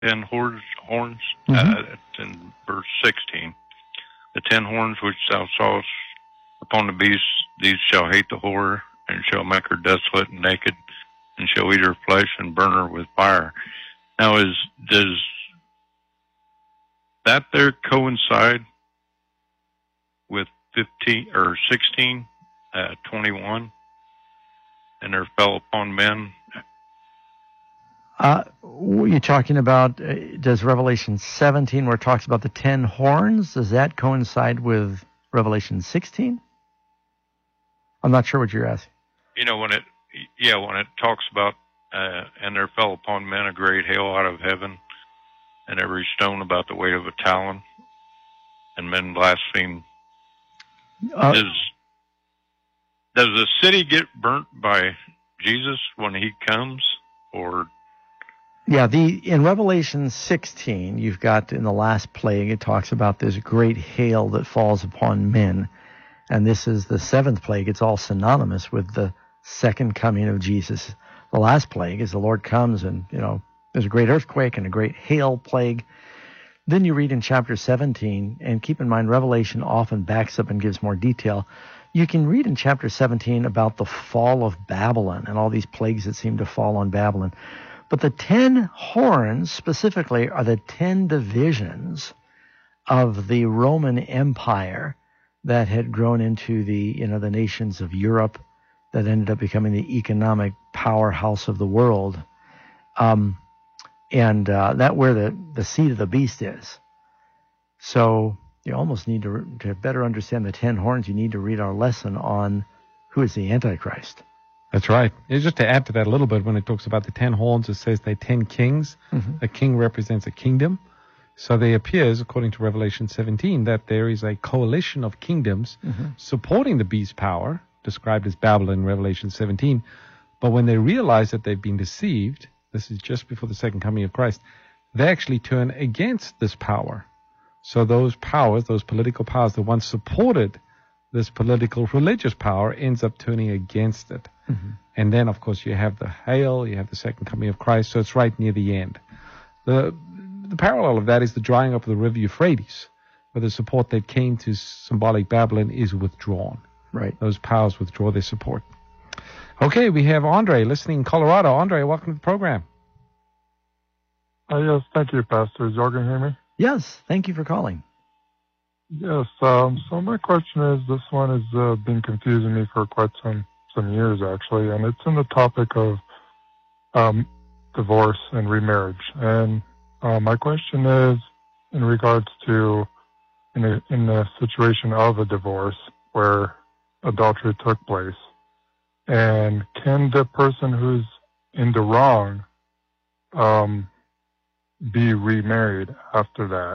horns. Mm-hmm. It's in verse 16. The 10 horns which thou sawest upon the beast, these shall hate the whore, and shall make her desolate and naked, and shall eat her flesh and burn her with fire. Now, does that there coincide with 15 or 16, 21? And there fell upon men. What are you talking about? Does Revelation 17, where it talks about the 10 horns, does that coincide with Revelation 16? I'm not sure what you're asking. When it talks about, and there fell upon men a great hail out of heaven, and every stone about the weight of a talent, and men blaspheme. Does the city get burnt by Jesus when he comes, or? Yeah, in Revelation 16, you've got in the last plague, it talks about this great hail that falls upon men. And this is the 7th plague. It's all synonymous with the second coming of Jesus. The last plague is the Lord comes and, there's a great earthquake and a great hail plague. Then you read in chapter 17, and keep in mind, Revelation often backs up and gives more detail. You can read in chapter 17 about the fall of Babylon and all these plagues that seem to fall on Babylon. But the 10 horns specifically are the 10 divisions of the Roman Empire that had grown into the nations of Europe that ended up becoming the economic powerhouse of the world. And that where the seed of the beast is. So you almost need to better understand the 10 horns, you need to read our lesson on who is the Antichrist. That's right. And just to add to that a little bit, when it talks about the 10 horns, it says they're 10 kings. Mm-hmm. A king represents a kingdom. So there appears, according to Revelation 17, that there is a coalition of kingdoms supporting the beast's power, described as Babylon in Revelation 17. But when they realize that they've been deceived, this is just before the second coming of Christ, they actually turn against this power. So those powers, those political powers that once supported this political religious power, ends up turning against it. Mm-hmm. And then, of course, you have the hail, you have the second coming of Christ, so it's right near the end. The parallel of that is the drying up of the river Euphrates, where the support that came to symbolic Babylon is withdrawn. Right. Those powers withdraw their support. Okay, we have Andre listening in Colorado. Andre, welcome to the program. Yes, thank you, Pastor. Is y'all going to hear me? Yes, thank you for calling. Yes, so my question is, this one has been confusing me for quite some years, actually, and it's in the topic of divorce and remarriage. And my question is in regards to in the situation of a divorce where adultery took place, and can the person who's in the wrong be remarried after that?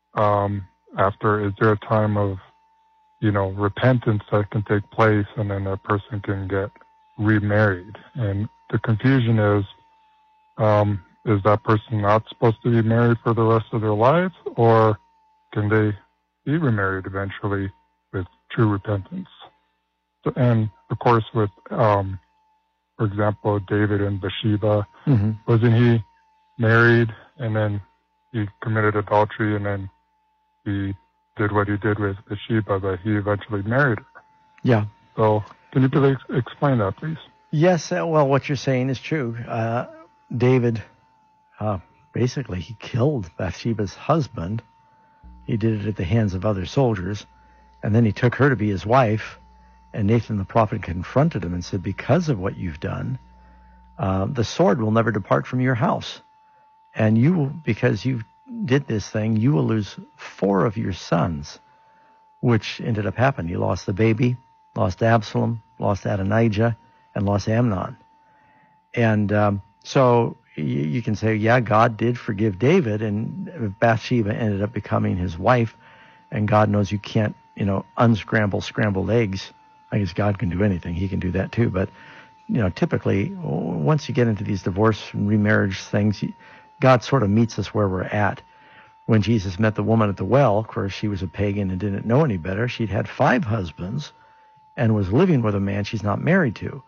Is there a time of, repentance that can take place, and then a person can get remarried? And the confusion is that person not supposed to be married for the rest of their lives, or can they be remarried eventually with true repentance? So, and of course, with, for example, David and Bathsheba, wasn't he married and then he committed adultery, and then he did what he did with Bathsheba, but he eventually married her? Yeah. So can you please explain that, please? Yes, well, what you're saying is true. David, basically, he killed Bathsheba's husband. He did it at the hands of other soldiers, and then he took her to be his wife, and Nathan the prophet confronted him and said, because of what you've done, the sword will never depart from your house. And because you did this thing, you will lose 4 of your sons, which ended up happening. You lost the baby, lost Absalom, lost Adonijah, and lost Amnon. And so you can say, yeah, God did forgive David, and Bathsheba ended up becoming his wife, and God knows you can't, unscramble scrambled eggs. I guess God can do anything. He can do that too. But, typically, once you get into these divorce and remarriage things, God sort of meets us where we're at. When Jesus met the woman at the well, of course, she was a pagan and didn't know any better. She'd had 5 husbands and was living with a man she's not married to.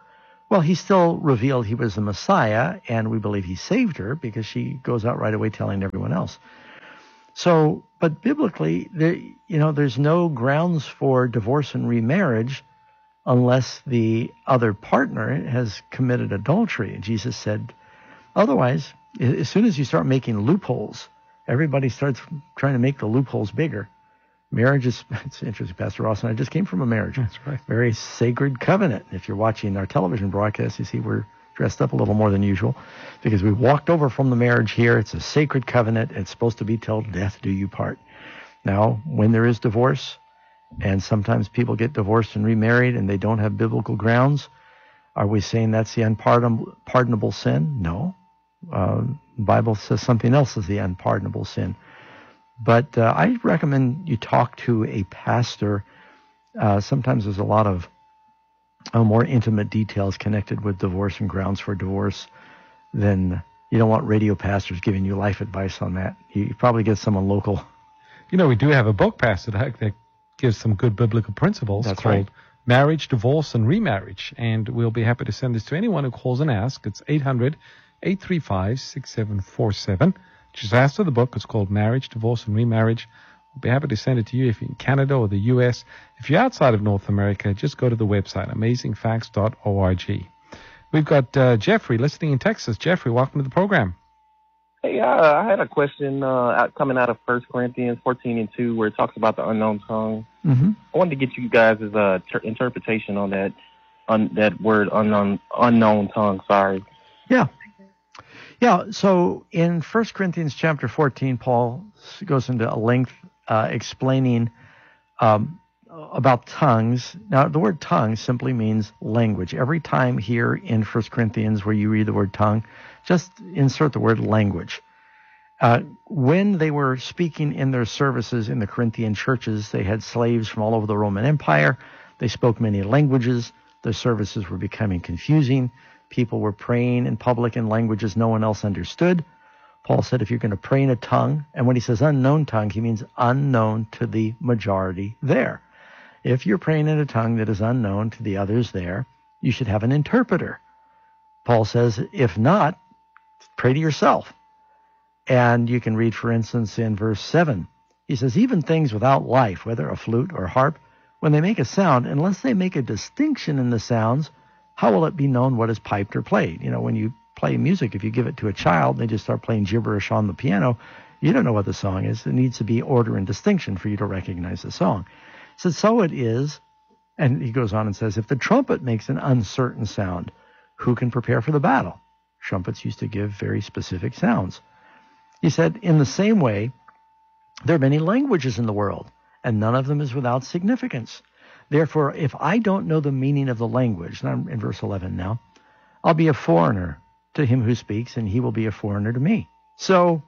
Well, he still revealed he was the Messiah, and we believe he saved her because she goes out right away telling everyone else. So, but biblically, there's no grounds for divorce and remarriage unless the other partner has committed adultery. And Jesus said, otherwise, as soon as you start making loopholes, everybody starts trying to make the loopholes bigger. Marriage is, it's interesting, Pastor Ross and I just came from a marriage. That's right. Very sacred covenant. If you're watching our television broadcast, you see we're dressed up a little more than usual because we walked over from the marriage here. It's a sacred covenant. It's supposed to be till death do you part. Now, when there is divorce, and sometimes people get divorced and remarried and they don't have biblical grounds, are we saying that's the unpardonable sin? No. The Bible says something else is the unpardonable sin. But I recommend you talk to a pastor. Sometimes there's a lot of more intimate details connected with divorce and grounds for divorce. Then you don't want radio pastors giving you life advice on that. You probably get someone local. You know, we do have a book, Pastor Doug, that gives some good biblical principles. That's called right. Marriage, Divorce, and Remarriage. And we'll be happy to send this to anyone who calls and asks. It's 800-835-6747. Just ask for the book. It's called Marriage, Divorce, and Remarriage. We'll be happy to send it to you if you're in Canada or the U.S. If you're outside of North America, just go to the website, amazingfacts.org. We've got Jeffrey listening in Texas. Jeffrey, welcome to the program. Hey, I had a question coming out of 1 Corinthians 14:2, where it talks about the unknown tongue. Mm-hmm. I wanted to get you guys' interpretation on that word unknown tongue. Sorry. Yeah. So in 1 Corinthians chapter 14, Paul goes into a length explaining about tongues. Now, the word tongue simply means language. Every time here in 1 Corinthians where you read the word tongue, just insert the word language. When they were speaking in their services in the Corinthian churches, they had slaves from all over the Roman Empire. They spoke many languages. Their services were becoming confusing. People were praying in public in languages no one else understood. Paul said if you're going to pray in a tongue, and when he says unknown tongue, he means unknown to the majority there. If you're praying in a tongue that is unknown to the others there, you should have an interpreter. Paul says, if not, pray to yourself. And you can read, for instance, in verse 7, he says, even things without life, whether a flute or harp, when they make a sound, unless they make a distinction in the sounds, how will it be known what is piped or played? You know, when you play music, if you give it to a child, they just start playing gibberish on the piano, you don't know what the song is. It needs to be order and distinction for you to recognize the song. So it is, and he goes on and says, if the trumpet makes an uncertain sound, who can prepare for the battle? Trumpets used to give very specific sounds. He said, in the same way, there are many languages in the world, and none of them is without significance. Therefore, if I don't know the meaning of the language, and I'm in verse 11 now, I'll be a foreigner to him who speaks, and he will be a foreigner to me. So,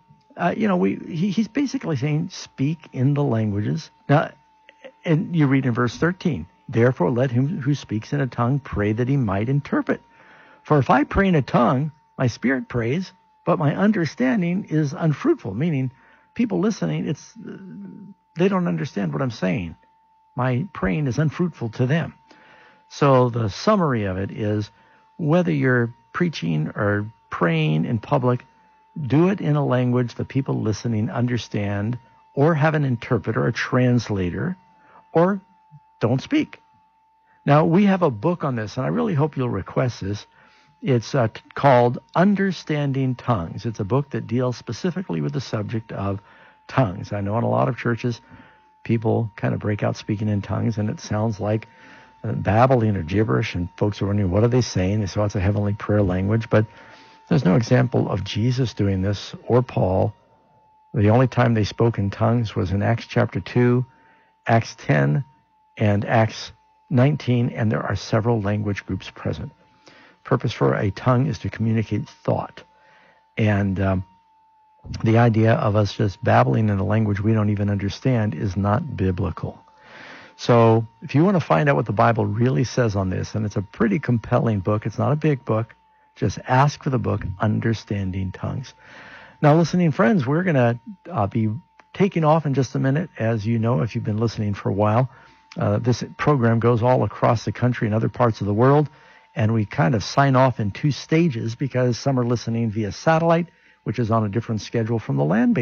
he's basically saying, speak in the languages. Now, and you read in verse 13, therefore let him who speaks in a tongue pray that he might interpret. For if I pray in a tongue, my spirit prays, but my understanding is unfruitful, meaning people listening, they don't understand what I'm saying. My praying is unfruitful to them. So the summary of it is, whether you're preaching or praying in public, do it in a language the people listening understand, or have an interpreter, a translator, or don't speak. Now, we have a book on this, and I really hope you'll request this. It's called Understanding Tongues. It's a book that deals specifically with the subject of tongues. I know in a lot of churches, people kind of break out speaking in tongues, and it sounds like babbling or gibberish, and folks are wondering, what are they saying? They say, it's a heavenly prayer language, but there's no example of Jesus doing this or Paul. The only time they spoke in tongues was in Acts chapter 2, Acts 10, and Acts 19, and there are several language groups present. Purpose for a tongue is to communicate thought. And the idea of us just babbling in a language we don't even understand is not biblical. So if you want to find out what the Bible really says on this, and it's a pretty compelling book, it's not a big book, just ask for the book, Understanding Tongues. Now, listening friends, we're going to be taking off in just a minute. As you know, if you've been listening for a while, this program goes all across the country and other parts of the world. And we kind of sign off in 2 stages because some are listening via satellite, which is on a different schedule from the land-based